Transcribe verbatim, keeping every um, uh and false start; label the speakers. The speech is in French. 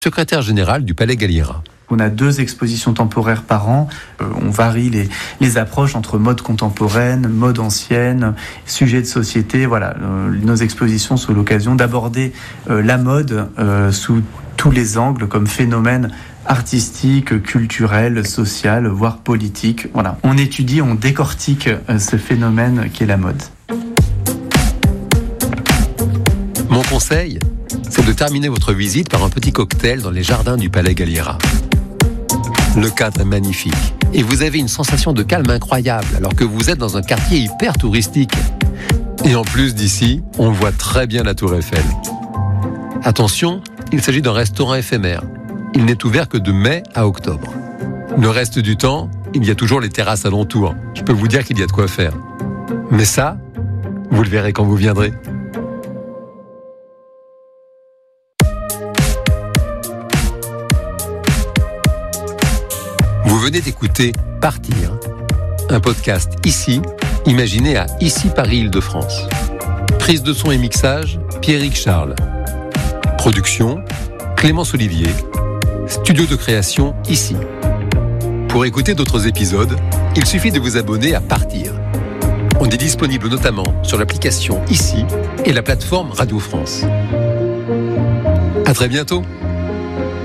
Speaker 1: secrétaire général du Palais Galliera.
Speaker 2: On a deux expositions temporaires par an. Euh, on varie les, les approches entre mode contemporaine, mode ancienne, sujets de société. Voilà, euh, nos expositions sont l'occasion d'aborder euh, la mode euh, sous tous les angles, comme phénomène artistique, culturel, social, voire politique. Voilà, on étudie, on décortique euh, ce phénomène qu'est la mode.
Speaker 1: Mon conseil, c'est de terminer votre visite par un petit cocktail dans les jardins du Palais Galliera. Le cadre est magnifique et vous avez une sensation de calme incroyable alors que vous êtes dans un quartier hyper touristique. Et en plus d'ici, on voit très bien la Tour Eiffel. Attention, il s'agit d'un restaurant éphémère. Il n'est ouvert que de mai à octobre. Le reste du temps, il y a toujours les terrasses alentours. Je peux vous dire qu'il y a de quoi faire. Mais ça, vous le verrez quand vous viendrez. Vous venez d'écouter Partir, un podcast ici, imaginé à Ici Paris Île-de-France. Prise de son et mixage, Pierrick Charles. Production, Clémence Olivier. Studio de création, ici. Pour écouter d'autres épisodes, il suffit de vous abonner à Partir. On est disponible notamment sur l'application Ici et la plateforme Radio France. À très bientôt.